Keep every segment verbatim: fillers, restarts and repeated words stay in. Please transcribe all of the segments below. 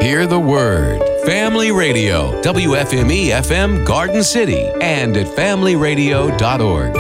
Hear the word. Family Radio, W F M E F M Garden City, and at family radio dot org.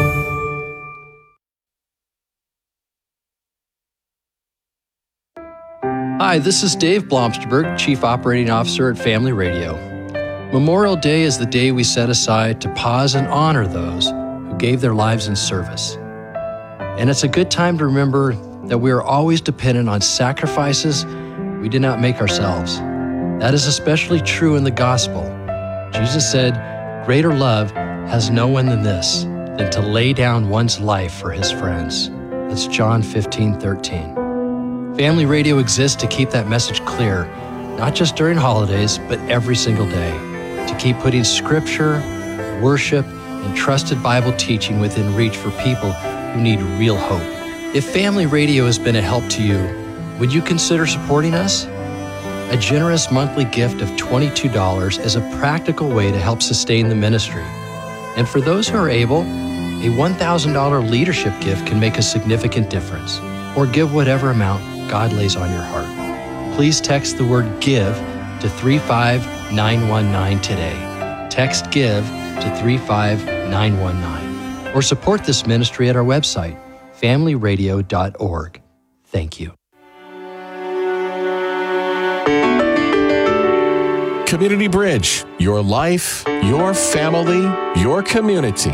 Hi, this is Dave Blomsterberg, Chief Operating Officer at Family Radio. Memorial Day is the day we set aside to pause and honor those who gave their lives in service. And it's a good time to remember that we are always dependent on sacrifices we did not make ourselves. That is especially true in the gospel. Jesus said, "Greater love has no one than this, than to lay down one's life for his friends." That's John fifteen thirteen. Family Radio exists to keep that message clear, not just during holidays, but every single day, to keep putting scripture, worship, and trusted Bible teaching within reach for people who need real hope. If Family Radio has been a help to you, would you consider supporting us? A generous monthly gift of twenty-two dollars is a practical way to help sustain the ministry. And for those who are able, a one thousand dollars leadership gift can make a significant difference. Or give whatever amount God lays on your heart. Please text the word GIVE to three five nine one nine today. Text GIVE to three five nine one nine. Or support this ministry at our website, family radio dot org. Thank you. Community Bridge, your life, your family, your community.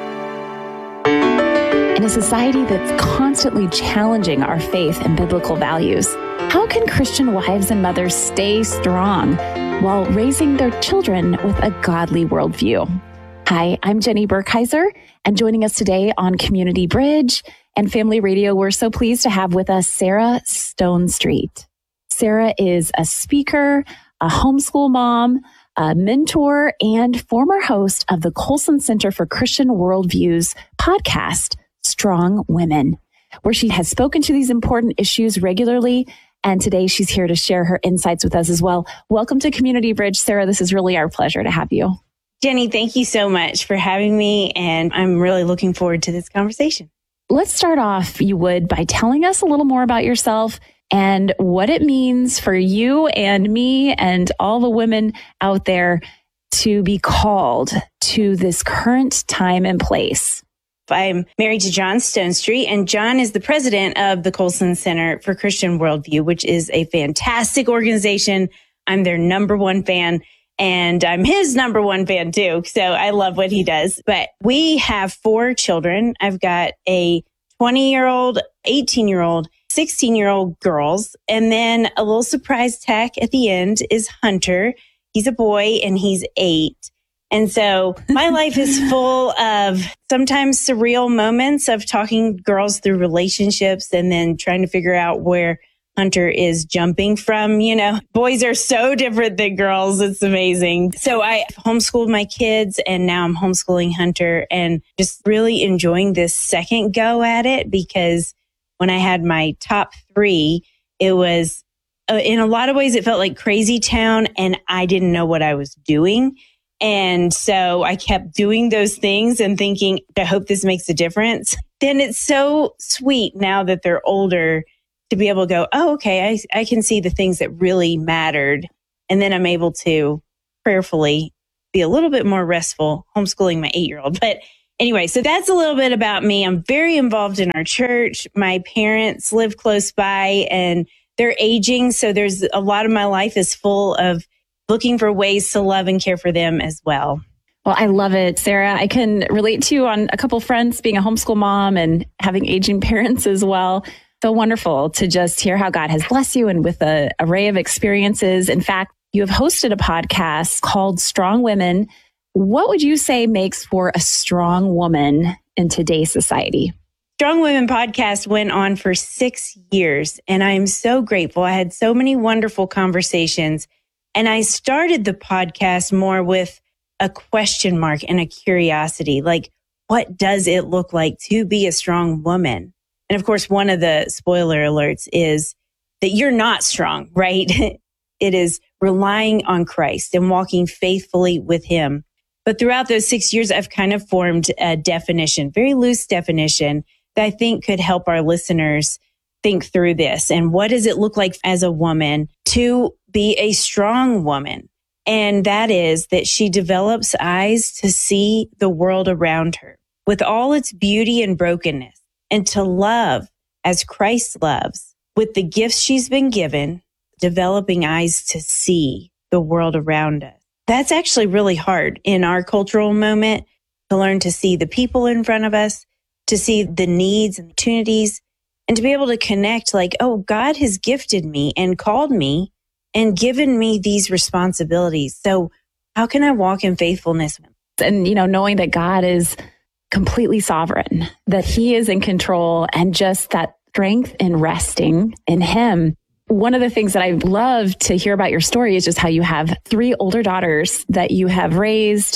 In a society that's constantly challenging our faith and biblical values, how can Christian wives and mothers stay strong while raising their children with a godly worldview? Hi, I'm Jenny Burkheiser, and joining us today on Community Bridge and Family Radio, we're so pleased to have with us Sarah Stonestreet. Sarah is a speaker, a homeschool mom, a mentor, and former host of the Colson Center for Christian Worldviews podcast, Strong Women, where she has spoken to these important issues regularly. And today she's here to share her insights with us as well. Welcome to Community Bridge, Sarah. This is really our pleasure to have you. Jenny, thank you so much for having me. And I'm really looking forward to this conversation. Let's start off, if you would, by telling us a little more about yourself and what it means for you and me and all the women out there to be called to this current time and place. I'm married to John Stonestreet, and John is the president of the Colson Center for Christian Worldview, which is a fantastic organization. I'm their number one fan, and I'm his number one fan too. So I love what he does. But we have four children. I've got a twenty-year-old, eighteen-year-old, sixteen-year-old girls, and then a little surprise tech at the end is Hunter. He's a boy, and he's eight. And so my life is full of sometimes surreal moments of talking girls through relationships and then trying to figure out where Hunter is jumping from. You know, boys are so different than girls. It's amazing. So I homeschooled my kids, and now I'm homeschooling Hunter, and just really enjoying this second go at it, because when I had my top three, it was uh, in a lot of ways, it felt like crazy town, and I didn't know what I was doing. And so I kept doing those things and thinking, I hope this makes a difference. Then it's so sweet now that they're older to be able to go, oh, okay, I, I can see the things that really mattered. And then I'm able to prayerfully be a little bit more restful homeschooling my eight-year-old. But anyway, so that's a little bit about me. I'm very involved in our church. My parents live close by and they're aging. So there's a lot of my life is full of looking for ways to love and care for them as well. Well, I love it, Sarah. I can relate to you on a couple fronts, being a homeschool mom and having aging parents as well. So wonderful to just hear how God has blessed you and with an array of experiences. In fact, you have hosted a podcast called Strong Women. What would you say makes for a strong woman in today's society? Strong Women podcast went on for six years, and I am so grateful. I had so many wonderful conversations. And I started the podcast more with a question mark and a curiosity, like, what does it look like to be a strong woman? And of course, one of the spoiler alerts is that you're not strong, right? It is relying on Christ and walking faithfully with him. But throughout those six years, I've kind of formed a definition, very loose definition that I think could help our listeners think through this. And what does it look like as a woman to be a strong woman. And that is that she develops eyes to see the world around her with all its beauty and brokenness, and to love as Christ loves with the gifts she's been given, developing eyes to see the world around us. That's actually really hard in our cultural moment, to learn to see the people in front of us, to see the needs and opportunities, and to be able to connect like, oh, God has gifted me and called me and given me these responsibilities. So how can I walk in faithfulness? And, you know, knowing that God is completely sovereign, that he is in control, and just that strength in resting in him. One of the things that I love to hear about your story is just how you have three older daughters that you have raised.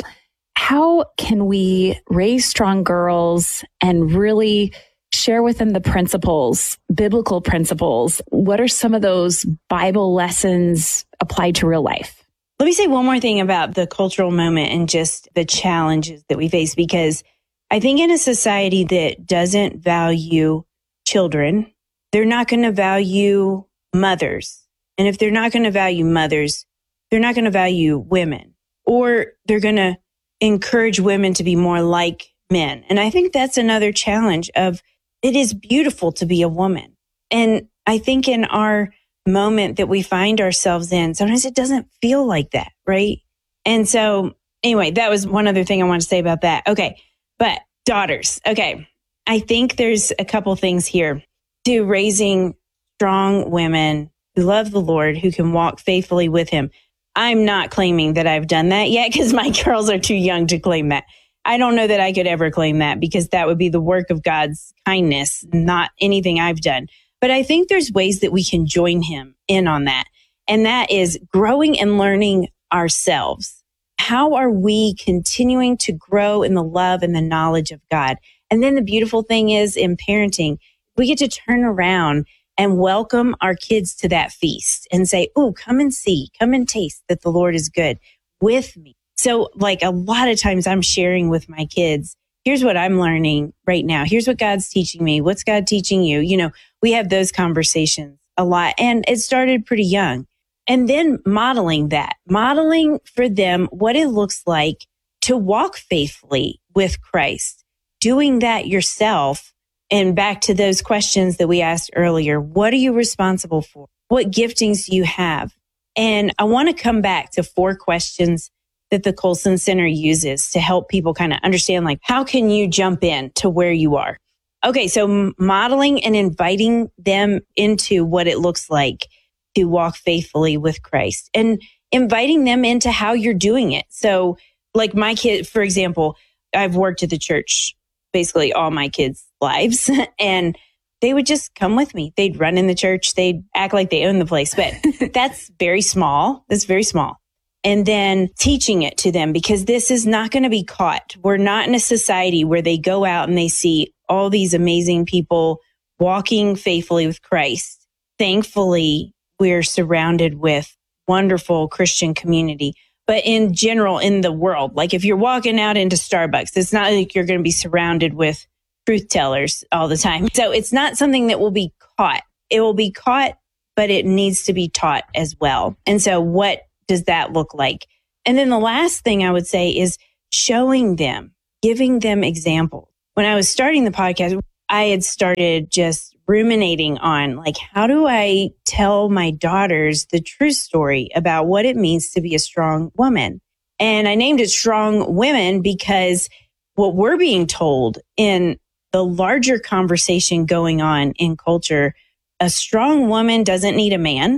How can we raise strong girls and really share with them the principles, biblical principles? What are some of those Bible lessons applied to real life? Let me say one more thing about the cultural moment and just the challenges that we face, because I think in a society that doesn't value children, they're not going to value mothers. And if they're not going to value mothers, they're not going to value women, or they're going to encourage women to be more like men. And I think that's another challenge of, it is beautiful to be a woman. And I think in our moment that we find ourselves in, sometimes it doesn't feel like that, right? And so anyway, that was one other thing I want to say about that. Okay. But daughters. Okay. I think there's a couple things here to raising strong women who love the Lord, who can walk faithfully with him. I'm not claiming that I've done that yet, because my girls are too young to claim that. I don't know that I could ever claim that, because that would be the work of God's kindness, not anything I've done. But I think there's ways that we can join him in on that. And that is growing and learning ourselves. How are we continuing to grow in the love and the knowledge of God? And then the beautiful thing is, in parenting, we get to turn around and welcome our kids to that feast and say, oh, come and see, come and taste that the Lord is good with me. So like a lot of times I'm sharing with my kids, here's what I'm learning right now. Here's what God's teaching me. What's God teaching you? You know, we have those conversations a lot, and it started pretty young. And then modeling that, modeling for them what it looks like to walk faithfully with Christ, doing that yourself. And back to those questions that we asked earlier, what are you responsible for? What giftings do you have? And I want to come back to four questions that the Colson Center uses to help people kind of understand, like, how can you jump in to where you are? Okay, so modeling and inviting them into what it looks like to walk faithfully with Christ, and inviting them into how you're doing it. So like my kid, for example, I've worked at the church basically all my kids' lives, and they would just come with me. They'd run in the church. They'd act like they own the place, but that's very small. That's very small. And then teaching it to them, because this is not going to be caught. We're not in a society where they go out and they see all these amazing people walking faithfully with Christ. Thankfully, we're surrounded with wonderful Christian community. But in general, in the world, like if you're walking out into Starbucks, it's not like you're going to be surrounded with truth tellers all the time. So it's not something that will be caught. It will be caught, but it needs to be taught as well. And so what does that look like? And then the last thing I would say is showing them, giving them examples. When I was starting the podcast, I had started just ruminating on, like, how do I tell my daughters the true story about what it means to be a strong woman? And I named it Strong Women because what we're being told in the larger conversation going on in culture, a strong woman doesn't need a man.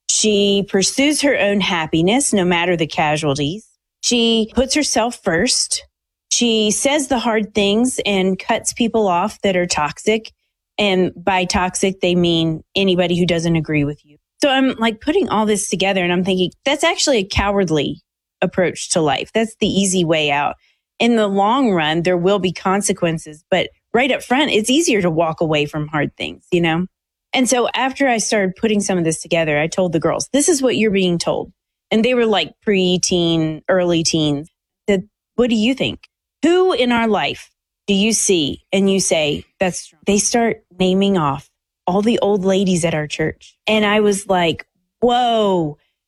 She pursues her own happiness, no matter the casualties. She puts herself first. She says the hard things and cuts people off that are toxic. And by toxic, they mean anybody who doesn't agree with you. So I'm like putting all this together and I'm thinking that's actually a cowardly approach to life. That's the easy way out. In the long run, there will be consequences, but right up front, it's easier to walk away from hard things, you know? And so after I started putting some of this together, I told the girls, this is what you're being told. And they were like pre-teen, early teens. Said, what do you think? Who in our life do you see and you say, that's true? They start naming off all the old ladies at our church. And I was like, whoa,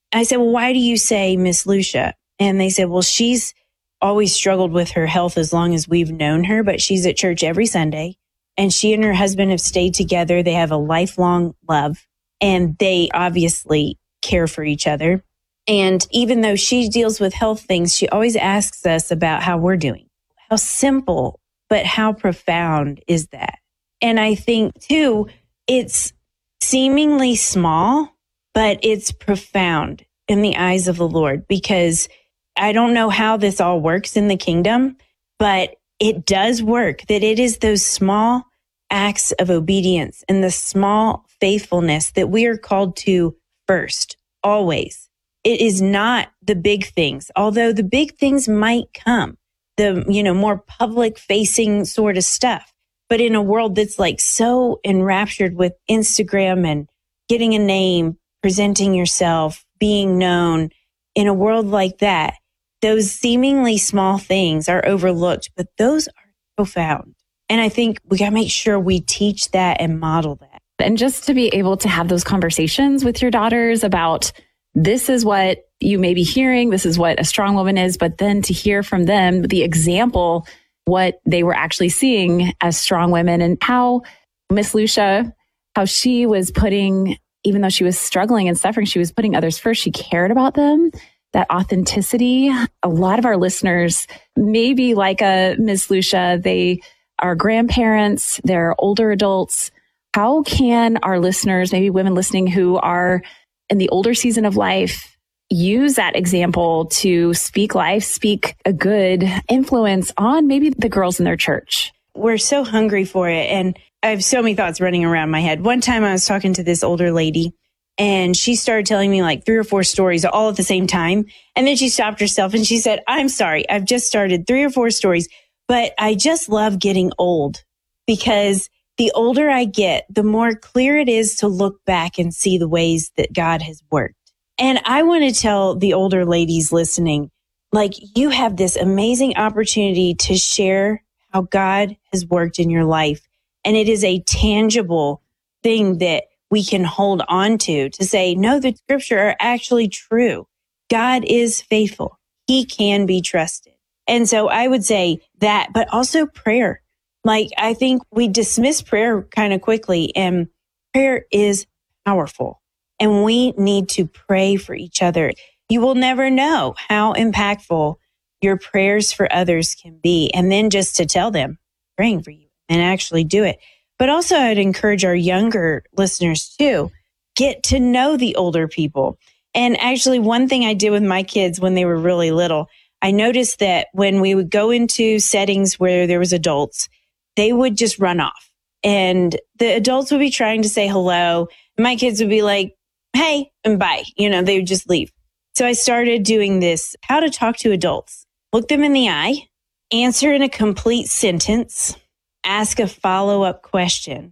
I said, well, why do you say Miss Lucia? And they said, well, she's always struggled with her health as long as we've known her, but she's at church every Sunday. And she and her husband have stayed together. They have a lifelong love, and they obviously care for each other. And even though she deals with health things, she always asks us about how we're doing. How simple, but how profound is that? And I think, too, it's seemingly small, but it's profound in the eyes of the Lord, because I don't know how this all works in the kingdom, but it does work, that it is those small acts of obedience and the small faithfulness that we are called to first, always. It is not the big things, although the big things might come, the, you know, more public facing sort of stuff. But in a world that's like so enraptured with Instagram and getting a name, presenting yourself, being known, in a world like that, those seemingly small things are overlooked, but those are profound. And I think we got to make sure we teach that and model that. And just to be able to have those conversations with your daughters about this is what you may be hearing, this is what a strong woman is, but then to hear from them the example, what they were actually seeing as strong women, and how Miss Lucia, how she was putting, even though she was struggling and suffering, she was putting others first. She cared about them. That authenticity. A lot of our listeners may be like a Miss Lucia. They are grandparents, they're older adults. How can our listeners, maybe women listening who are in the older season of life, use that example to speak life, speak a good influence on maybe the girls in their church? We're so hungry for it. And I have so many thoughts running around my head. One time I was talking to this older lady, and she started telling me like three or four stories all at the same time. And then she stopped herself and she said, I'm sorry, I've just started three or four stories, but I just love getting old, because the older I get, the more clear it is to look back and see the ways that God has worked. And I want to tell the older ladies listening, like, you have this amazing opportunity to share how God has worked in your life. And it is a tangible thing that we can hold on to, to say, no, the scripture are actually true. God is faithful. He can be trusted. And so I would say that, but also prayer. Like, I think we dismiss prayer kind of quickly, and prayer is powerful, and we need to pray for each other. You will never know how impactful your prayers for others can be. And then just to tell them, praying for you, and actually do it. But also I'd encourage our younger listeners too, get to know the older people. And actually one thing I did with my kids when they were really little, I noticed that when we would go into settings where there was adults, they would just run off, and the adults would be trying to say hello. My kids would be like, hey, and bye. You know, they would just leave. So I started doing this, how to talk to adults. Look them in the eye, answer in a complete sentence, ask a follow-up question.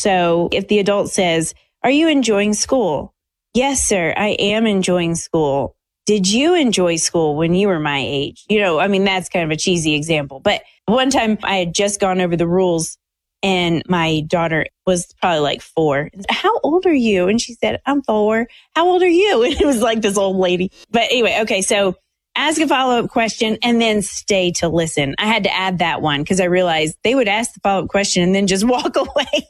So if the adult says, are you enjoying school? Yes, sir, I am enjoying school. Did you enjoy school when you were my age? You know, I mean, that's kind of a cheesy example. But one time I had just gone over the rules, and my daughter was probably like four. How old are you? And she said, I'm four. How old are you? And it was like this old lady. But anyway, okay, so ask a follow-up question and then stay to listen. I had to add that one because I realized they would ask the follow-up question and then just walk away.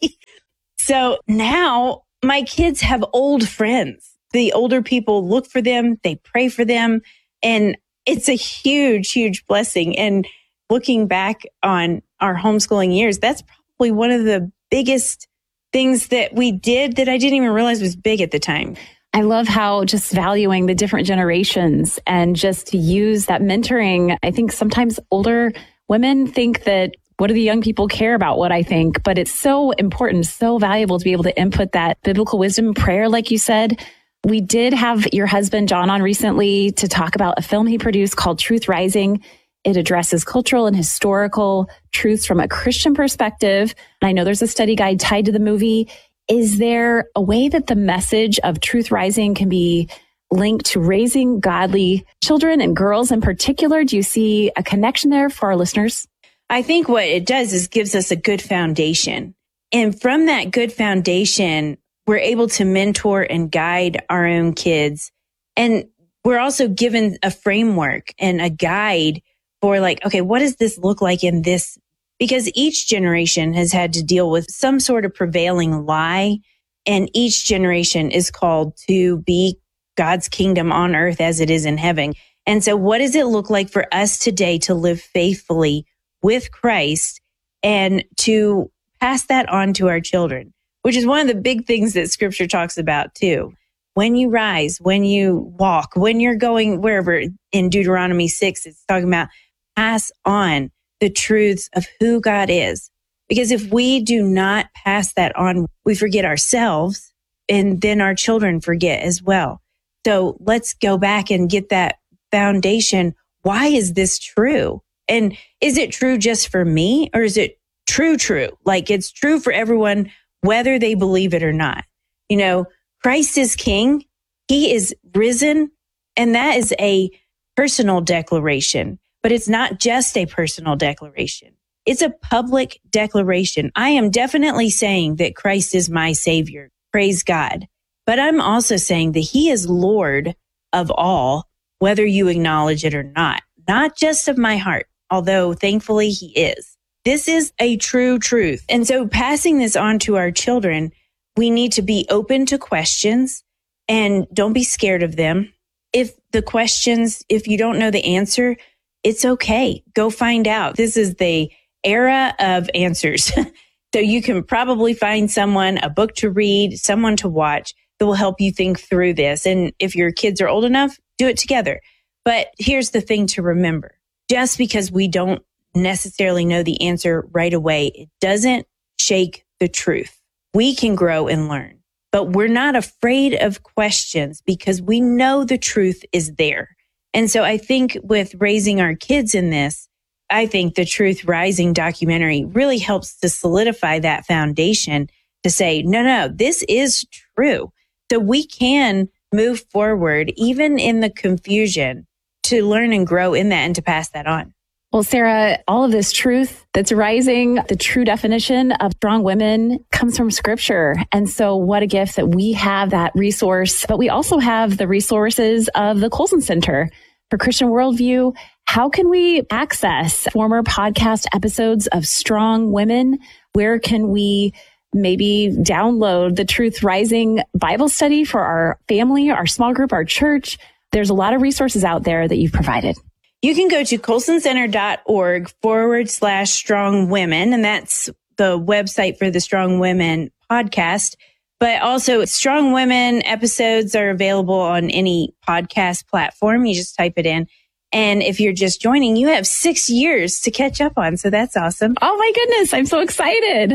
So now my kids have old friends. The older people look for them, they pray for them, and it's a huge, huge blessing. And looking back on our homeschooling years, that's probably one of the biggest things that we did that I didn't even realize was big at the time. I love how just valuing the different generations and just to use that mentoring. I think sometimes older women think that, what do the young people care about what I think? But it's so important, so valuable to be able to input that biblical wisdom, prayer, like you said. We did have your husband, John, on recently to talk about a film he produced called Truth Rising. It addresses cultural and historical truths from a Christian perspective. And I know there's a study guide tied to the movie. Is there a way that the message of Truth Rising can be linked to raising godly children and girls in particular? Do you see a connection there for our listeners? I think what it does is gives us a good foundation. And from that good foundation, we're able to mentor and guide our own kids. And we're also given a framework and a guide for like, okay, what does this look like in this? Because each generation has had to deal with some sort of prevailing lie. And each generation is called to be God's kingdom on earth as it is in heaven. And so what does it look like for us today to live faithfully with Christ and to pass that on to our children, which is one of the big things that scripture talks about too. When you rise, when you walk, when you're going wherever in Deuteronomy six, it's talking about pass on the truths of who God is. Because if we do not pass that on, we forget ourselves and then our children forget as well. So let's go back and get that foundation. Why is this true? And is it true just for me, or is it true, true? Like it's true for everyone, whether they believe it or not. You know, Christ is King. He is risen. And that is a personal declaration, but it's not just a personal declaration. It's a public declaration. I am definitely saying that Christ is my Savior. Praise God. But I'm also saying that He is Lord of all, whether you acknowledge it or not, not just of my heart, although thankfully He is. This is a true truth. And so passing this on to our children, we need to be open to questions and don't be scared of them. If the questions, if you don't know the answer, it's okay. Go find out. This is the era of answers. So you can probably find someone, a book to read, someone to watch that will help you think through this. And if your kids are old enough, do it together. But here's the thing to remember. Just because we don't necessarily know the answer right away, it doesn't shake the truth. We can grow and learn, but we're not afraid of questions because we know the truth is there. And so I think with raising our kids in this, I think the Truth Rising documentary really helps to solidify that foundation to say, no, no, this is true. So we can move forward, even in the confusion, to learn and grow in that and to pass that on. Well, Sarah, all of this truth that's rising, the true definition of strong women comes from Scripture. And so what a gift that we have that resource, but we also have the resources of the Colson Center for Christian Worldview. How can we access former podcast episodes of Strong Women? Where can we maybe download the Truth Rising Bible study for our family, our small group, our church? There's a lot of resources out there that you've provided. You can go to colsoncenter.org forward slash strong women, and that's the website for the Strong Women podcast. But also, Strong Women episodes are available on any podcast platform. You just type it in. And if you're just joining, you have six years to catch up on. So that's awesome. Oh my goodness. I'm so excited.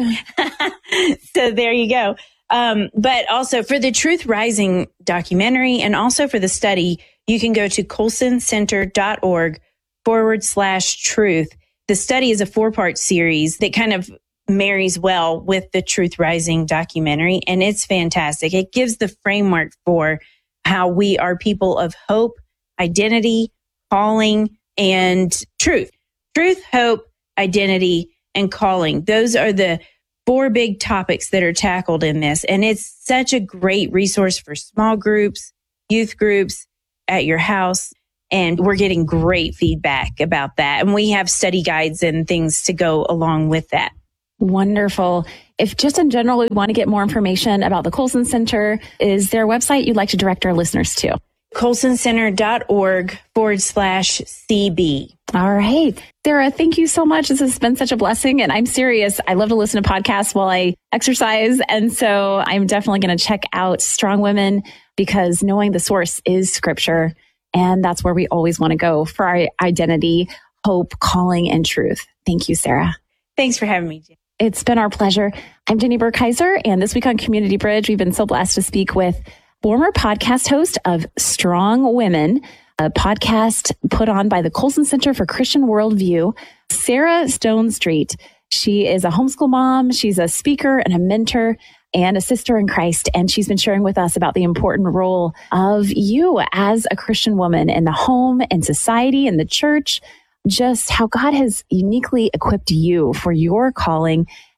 So there you go. Um, but also for the Truth Rising documentary and also for the study, you can go to colsoncenter.org forward slash truth. The study is a four-part series that kind of marries well with the Truth Rising documentary, and it's fantastic. It gives the framework for how we are people of hope, identity, calling, and truth. Truth, hope, identity, and calling. Those are the four big topics that are tackled in this. And it's such a great resource for small groups, youth groups, at your house. And we're getting great feedback about that. And we have study guides and things to go along with that. Wonderful. If just in general, we want to get more information about the Colson Center, is there a website you'd like to direct our listeners to? colsoncenter.org forward slash CB. All right. Sarah, thank you so much. This has been such a blessing. And I'm serious. I love to listen to podcasts while I exercise. And so I'm definitely going to check out Strong Women because knowing the source is Scripture. And that's where we always want to go for our identity, hope, calling, and truth. Thank you, Sarah. Thanks for having me, Jen. It's been our pleasure. I'm Jenny Burkheiser. And this week on Community Bridge, we've been so blessed to speak with former podcast host of Strong Women, a podcast put on by the Colson Center for Christian Worldview, Sarah Stone Street. She is a homeschool mom. She's a speaker and a mentor and a sister in Christ. And she's been sharing with us about the important role of you as a Christian woman in the home and society and the church, just how God has uniquely equipped you for your calling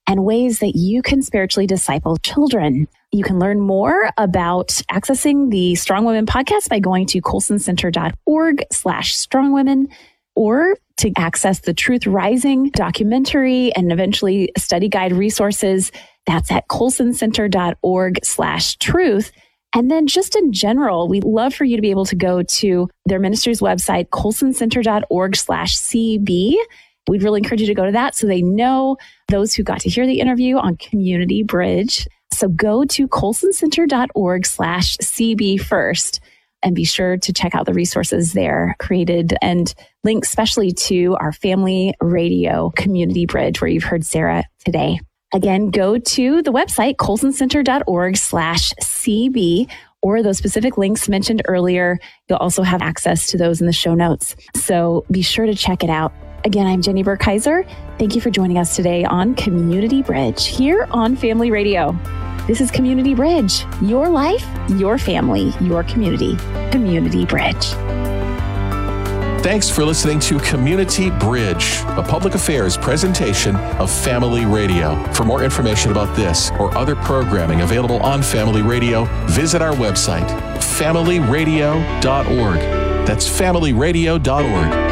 and ways that you can spiritually disciple children. You can learn more about accessing the Strong Women podcast by going to colsoncenter.org slash strongwomen, or to access the Truth Rising documentary and eventually study guide resources. That's at colsoncenter.org slash truth. And then just in general, we'd love for you to be able to go to their ministry's website, colsoncenter.org slash CB. We'd really encourage you to go to that so they know those who got to hear the interview on Community Bridge. So go to colsoncenter.org slash CB first and be sure to check out the resources there created and links especially to our Family Radio Community Bridge where you've heard Sarah today. Again, go to the website, colsoncenter.org slash CB, or those specific links mentioned earlier. You'll also have access to those in the show notes. So be sure to check it out. Again, I'm Jenny Burkheiser. Thank you for joining us today on Community Bridge here on Family Radio. This is Community Bridge, your life, your family, your community. Community Bridge. Thanks for listening to Community Bridge, a public affairs presentation of Family Radio. For more information about this or other programming available on Family Radio, visit our website, family radio dot org. That's family radio dot org.